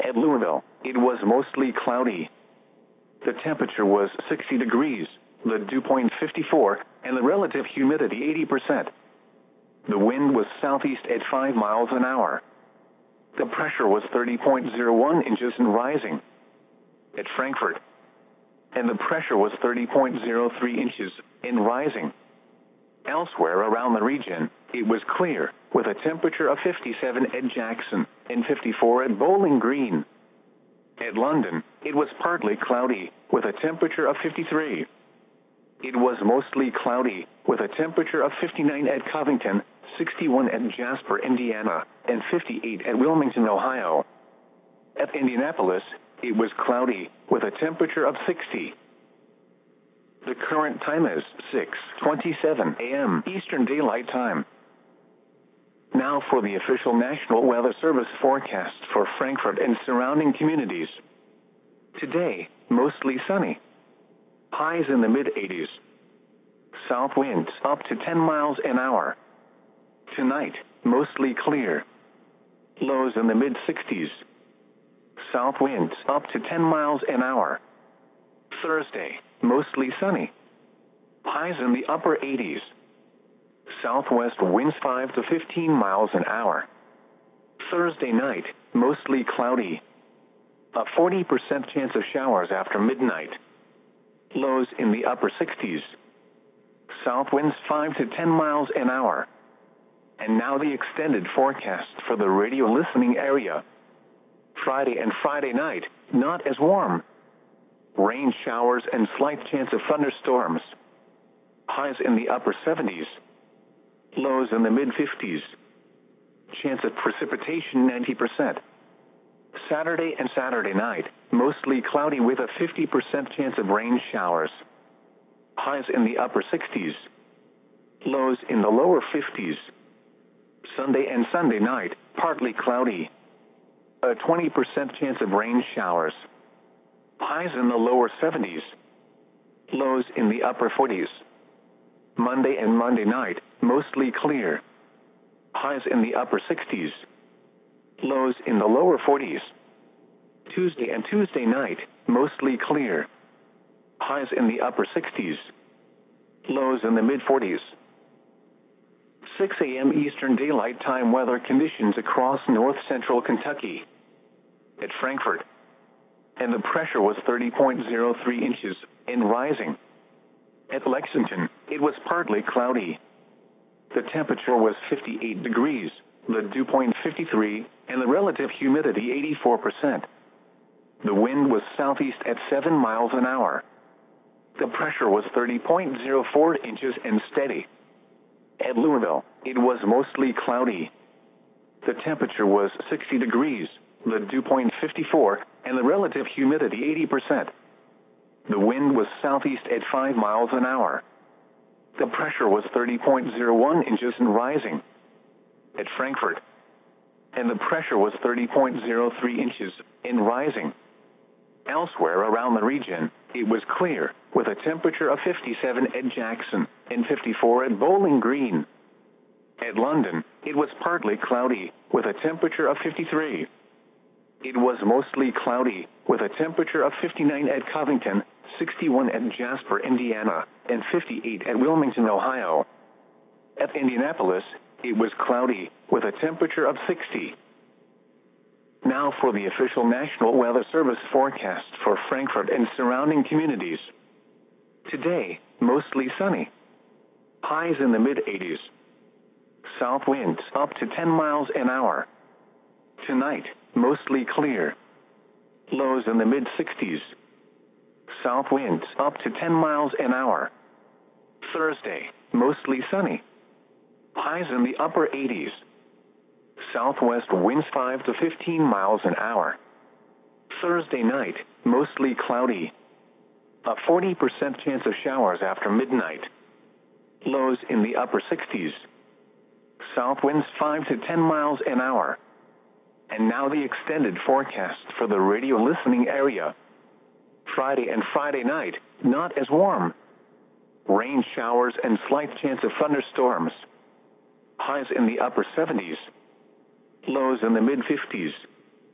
At Louisville, it was mostly cloudy. The temperature was 60 degrees, the dew point 54, and the relative humidity 80%. The wind was southeast at 5 miles an hour. The pressure was 30.01 inches and rising. At Frankfort, and the pressure was 30.03 inches and rising. Elsewhere around the region, it was clear, with a temperature of 57 at Jackson and 54 at Bowling Green. At London, it was partly cloudy, with a temperature of 53. It was mostly cloudy, with a temperature of 59 at Covington, 61 at Jasper, Indiana, and 58 at Wilmington, Ohio. At Indianapolis, it was cloudy, with a temperature of 60. The current time is 6:27 a.m. Eastern Daylight Time. Now for the official National Weather Service forecast for Frankfort and surrounding communities. Today, mostly sunny. Highs in the mid-80s. South winds up to 10 miles an hour. Tonight, mostly clear. Lows in the mid-60s. South winds up to 10 miles an hour. Thursday, mostly sunny. Highs in the upper 80s. Southwest winds 5 to 15 miles an hour. Thursday night, mostly cloudy. A 40% chance of showers after midnight. Lows in the upper 60s. South winds 5 to 10 miles an hour. And now the extended forecast for the radio listening area. Friday and Friday night, not as warm. Rain showers and slight chance of thunderstorms. Highs in the upper 70s. Lows in the mid-50s. Chance of precipitation 90%. Saturday and Saturday night, mostly cloudy with a 50% chance of rain showers. Highs in the upper 60s. Lows in the lower 50s. Sunday and Sunday night, partly cloudy. A 20% chance of rain showers. Highs in the lower 70s. Lows in the upper 40s. Monday and Monday night, mostly clear. Highs in the upper 60s. Lows in the lower 40s. Tuesday and Tuesday night, mostly clear. Highs in the upper 60s. Lows in the mid-40s. 6 a.m. Eastern Daylight Time weather conditions across north-central Kentucky. At Frankfort, and the pressure was 30.03 inches and rising. At Lexington, it was partly cloudy. The temperature was 58 degrees, the dew point 53, and the relative humidity 84%. The wind was southeast at 7 miles an hour. The pressure was 30.04 inches and steady. At Louisville, it was mostly cloudy. The temperature was 60 degrees, the dew point 54, and the relative humidity 80%. The wind was southeast at 5 miles an hour. The pressure was 30.01 inches and rising. At Frankfort, and the pressure was 30.03 inches and rising. Elsewhere around the region, it was clear, with a temperature of 57 at Jackson and 54 at Bowling Green. At London, it was partly cloudy, with a temperature of 53. It was mostly cloudy, with a temperature of 59 at Covington, 61 at Jasper, Indiana, and 58 at Wilmington, Ohio. At Indianapolis, it was cloudy, with a temperature of 60. Now for the official National Weather Service forecast for Frankfort and surrounding communities. Today, mostly sunny. Highs in the mid-80s. South winds up to 10 miles an hour. Tonight, mostly clear. Lows in the mid-60s. South winds up to 10 miles an hour. Thursday, mostly sunny. Highs in the upper 80s. Southwest winds 5 to 15 miles an hour. Thursday night, mostly cloudy. A 40% chance of showers after midnight. Lows in the upper 60s. South winds 5 to 10 miles an hour. And now the extended forecast for the radio listening area. Friday and Friday night, not as warm. Rain showers and slight chance of thunderstorms. Highs in the upper 70s. Lows in the mid-50s.